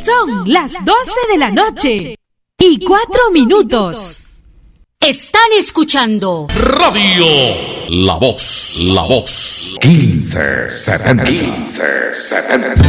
Son las 12 de la noche y 4 minutos. Están escuchando Radio La Voz, 1570.